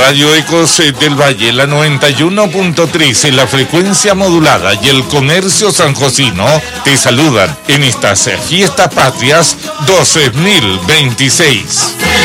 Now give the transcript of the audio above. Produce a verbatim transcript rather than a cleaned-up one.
Radio Ecos del Valle, la noventa y uno punto tres en la frecuencia modulada y el Comercio Sanjosino te saludan en estas fiestas patrias dos mil veintiséis.